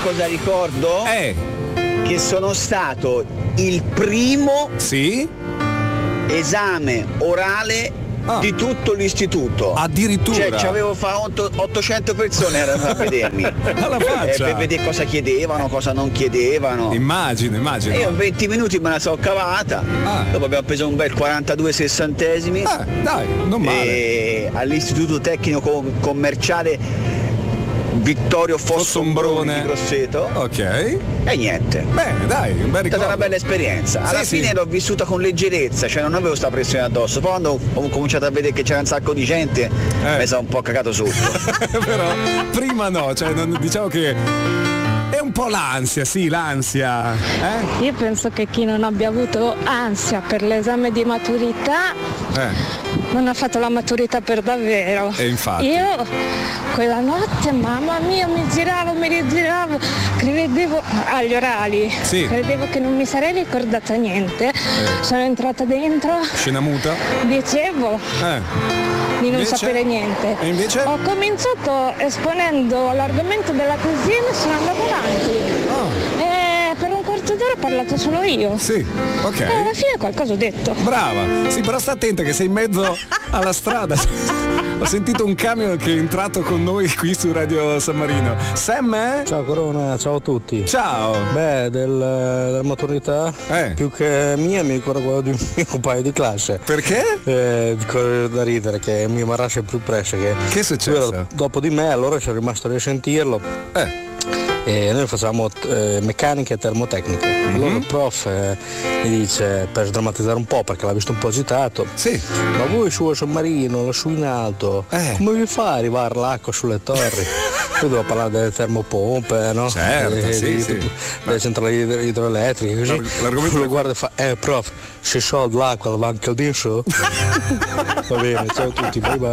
cosa ricordo? Che sono stato il primo esame orale di tutto l'istituto. Addirittura? Cioè avevo 800 persone erano a vedermi. Alla faccia. Per vedere cosa chiedevano, cosa non chiedevano. Immagino. E io in 20 minuti me la so cavata. Dopo abbiamo preso un bel 42 sessantesimi. Dai, non male. E all'istituto tecnico commerciale Vittorio Fossombrone di Grosseto. Ok. E niente. Bene, dai, un bel ricordo. È stata una bella esperienza. Alla fine l'ho vissuta con leggerezza, cioè non avevo sta pressione addosso. Poi quando ho cominciato a vedere che c'era un sacco di gente, mi sono un po' cagato sotto. Però prima no, cioè diciamo che è un po' l'ansia. Io penso che chi non abbia avuto ansia per l'esame di maturità non ha fatto la maturità per davvero. E infatti. Io quella notte, mamma mia, mi rigiravo, credevo agli orali, credevo che non mi sarei ricordata niente. Sono entrata dentro. Scena muta? Dicevo di non Invece? sapere niente. E invece? Ho cominciato esponendo l'argomento della cucina e sono andata avanti. Per un quarto d'ora ho parlato solo io. Sì, ok. E alla fine qualcosa ho detto. Brava. Sì, però sta attenta che sei in mezzo alla strada. Ho sentito un camion che è entrato con noi qui su Radio San Marino. Sam? Ciao Corona, ciao a tutti. Ciao. Beh, della maturità, più che mia mi ricordo quello di un mio compagno di classe. Perché? Da ridere, che mi marrasce più presto. Che è successo? Dopo di me, allora sono rimasto a risentirlo. E noi facciamo meccanica e termotecnica. Allora il prof mi dice, per sdrammatizzare un po', perché l'ha visto un po' agitato, ma voi su San Marino, lassù in alto, come vi fa a arrivare l'acqua sulle torri? Io devo parlare delle termopompe, no? Certo, delle centrali idroelettriche, così. L'argomento lo guarda e fa, prof, se soldi l'acqua va anche il dinso? Va bene, ciao a tutti, bye bye.